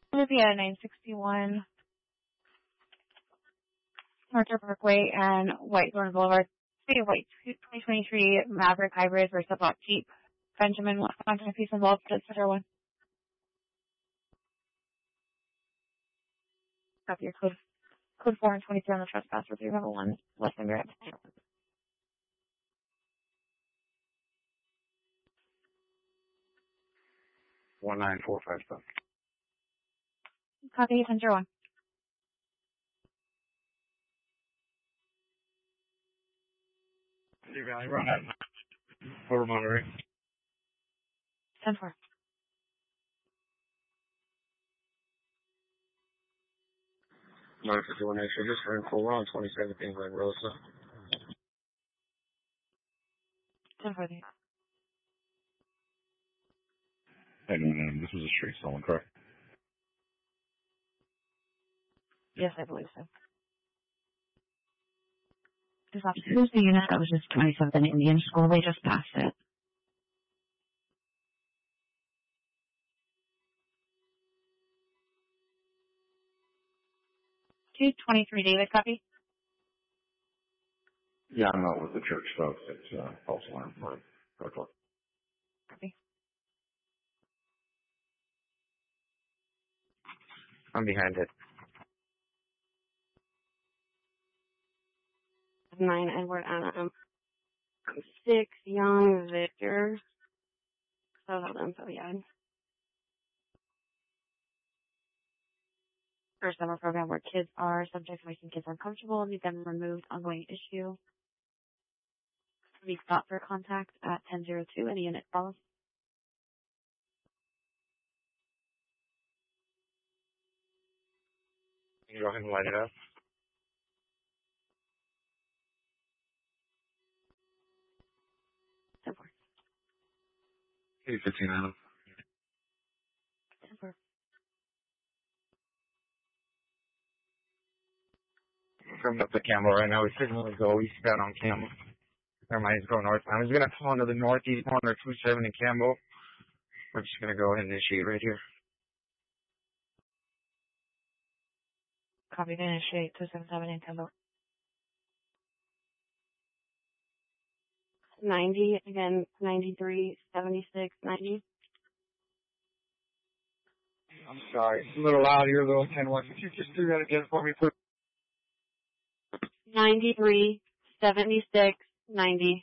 Olivia, 961 North Parkway and Whitethorn Boulevard. State of White 2023 Maverick Hybrid versus Block Jeep. Benjamin, what content piece involved for this one? Copy your code. Code 423 on the trespass for 301 less than grant. 19457. Copy 801. Cedar Valley, run out. Over Monterey. 10-4. Mine for doing extra just for info. We're on 2017 Glen Rosa. 10-4. Hey, no, this was a street stolen, correct? Yes, I believe so. Who's the unit that was just 27 Indian School? They just passed it. $223 David, copy? Yeah, I'm not with the church folks. It's false alarm for Roadwork. Copy. I'm behind it. 9 Edward Anna. 6 Young Victor. So hold on, so yeah. First summer program where kids are subject to making kids uncomfortable, need them removed, ongoing issue. Be stopped for contact at 1002. Any unit follows. Can you go ahead and light it up? Hey, 15 Adam. 10-4. Coming up the Campbell right now. We signal to go eastbound on Campbell. Never mind, he's going northbound. He's going to pull into the northeast corner, 27 in Campbell. We're just going to go ahead and initiate right here. Copy to initiate 277 in Campbell. 90, again, 93, 76, 90. I'm sorry. It's a little loud here, though, 10-1. Could you just do that again for me, please? 93, 76, 90.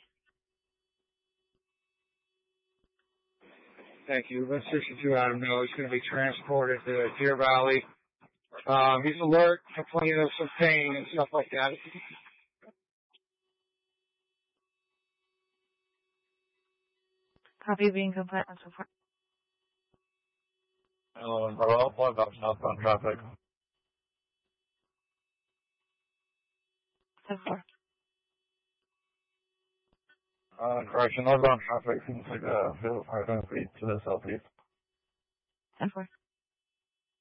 Thank you. Let's 62 Adam know he's going to be transported to Deer Valley. He's alert, complaining of some pain and stuff like that. Copy being compliant and so forth. Hello, and Bravo, one about southbound traffic. 10-4. Correction, northbound traffic seems like 5 feet to the southeast. 10-4.